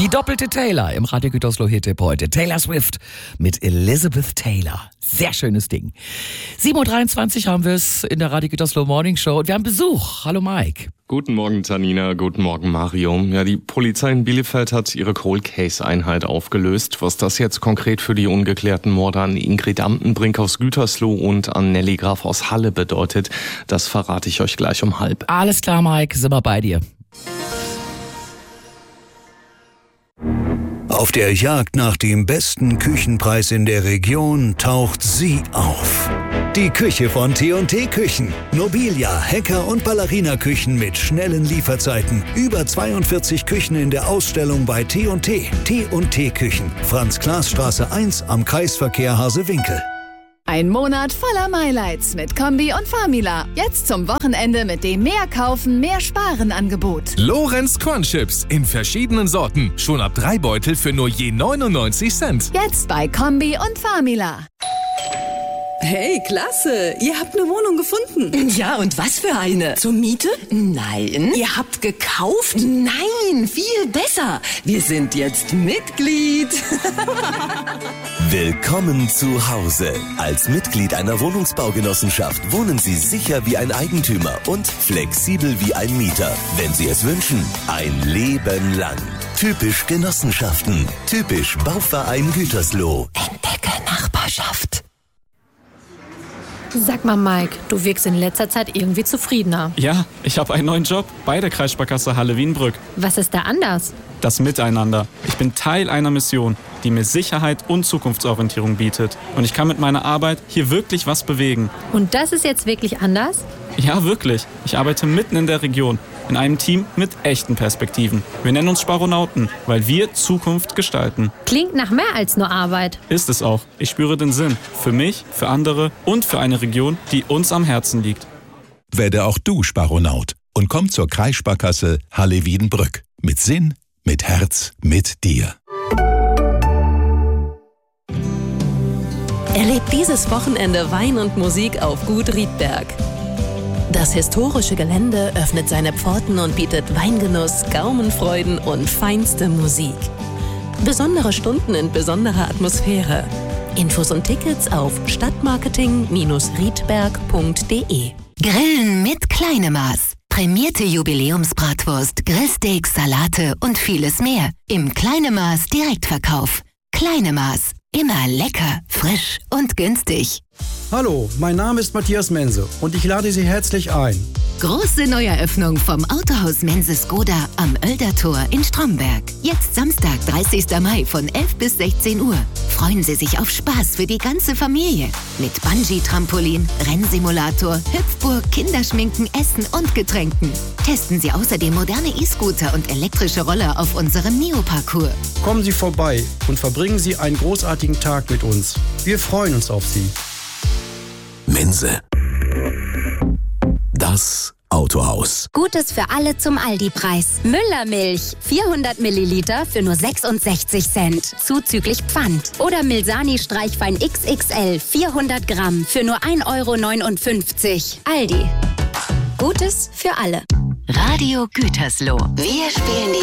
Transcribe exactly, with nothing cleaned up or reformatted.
doppelte Taylor im Radio Gütersloh Hit-Tipp heute. Taylor Swift mit Elizabeth Taylor. Sehr schönes Ding. sieben Uhr dreiundzwanzig haben wir es in der Radio Gütersloh Morning Show und wir haben Besuch. Hallo Mike. Guten Morgen, Tanina. Guten Morgen, Mario. Ja, die Polizei in Bielefeld hat ihre Cold-Case-Einheit aufgelöst. Was das jetzt konkret für die ungeklärten Morde an Ingrid Amtenbrink aus Gütersloh und an Nelly Graf aus Halle bedeutet, das verrate ich euch gleich um halb. Alles klar, Mike. Sind wir bei dir. Auf der Jagd nach dem besten Küchenpreis in der Region taucht sie auf. Die Küche von T und T Küchen. Nobilia, Hacker- und Ballerina-Küchen mit schnellen Lieferzeiten. Über zweiundvierzig Küchen in der Ausstellung bei T und T. T und T Küchen. Franz-Klaas-Straße eins am Kreisverkehr Hasewinkel. Ein Monat voller Highlights mit Kombi und Famila. Jetzt zum Wochenende mit dem Mehr kaufen, mehr sparen Angebot. Lorenz Cornchips in verschiedenen Sorten. Schon ab drei Beutel für nur je neunundneunzig Cent. Jetzt bei Kombi und Famila. Hey, klasse! Ihr habt eine Wohnung gefunden. Ja, und was für eine? Zur Miete? Nein. Ihr habt gekauft? Nein, viel besser. Wir sind jetzt Mitglied. Willkommen zu Hause. Als Mitglied einer Wohnungsbaugenossenschaft wohnen Sie sicher wie ein Eigentümer und flexibel wie ein Mieter. Wenn Sie es wünschen, ein Leben lang. Typisch Genossenschaften. Typisch Bauverein Gütersloh. Entdecke Nachbarschaft. Sag mal, Mike, du wirkst in letzter Zeit irgendwie zufriedener. Ja, ich habe einen neuen Job bei der Kreissparkasse Halle-Wiedenbrück. Was ist da anders? Das Miteinander. Ich bin Teil einer Mission, die mir Sicherheit und Zukunftsorientierung bietet. Und ich kann mit meiner Arbeit hier wirklich was bewegen. Und das ist jetzt wirklich anders? Ja, wirklich. Ich arbeite mitten in der Region, in einem Team mit echten Perspektiven. Wir nennen uns Sparonauten, weil wir Zukunft gestalten. Klingt nach mehr als nur Arbeit. Ist es auch. Ich spüre den Sinn. Für mich, für andere und für eine Region, die uns am Herzen liegt. Werde auch du Sparonaut und komm zur Kreissparkasse Halle-Wiedenbrück. Mit Sinn, mit Herz, mit dir. Erlebt dieses Wochenende Wein und Musik auf Gut Riedberg. Das historische Gelände öffnet seine Pforten und bietet Weingenuss, Gaumenfreuden und feinste Musik. Besondere Stunden in besonderer Atmosphäre. Infos und Tickets auf stadtmarketing riedberg punkt de. Grillen mit Kleinemaß. Prämierte Jubiläumsbratwurst, Grillsteaks, Salate und vieles mehr. Im Kleinemaß Direktverkauf. Kleinemaß. Immer lecker, frisch und günstig. Hallo, mein Name ist Matthias Mense und ich lade Sie herzlich ein. Große Neueröffnung vom Autohaus Mense Skoda am Oeldertor in Stromberg. Jetzt Samstag, dreißigster Mai von elf bis sechzehn Uhr. Freuen Sie sich auf Spaß für die ganze Familie. Mit Bungee-Trampolin, Rennsimulator, Hüpfburg, Kinderschminken, Essen und Getränken. Testen Sie außerdem moderne E-Scooter und elektrische Roller auf unserem Neo-Parcours. Kommen Sie vorbei und verbringen Sie einen großartigen Tag mit uns. Wir freuen uns auf Sie. Mense. Das Autohaus. Gutes für alle zum Aldi-Preis. Müllermilch, vierhundert Milliliter für nur sechsundsechzig Cent, zuzüglich Pfand. Oder Milsani Streichwein X X L, vierhundert Gramm für nur ein Euro neunundfünfzig. Aldi. Gutes für alle. Radio Gütersloh. Wir spielen die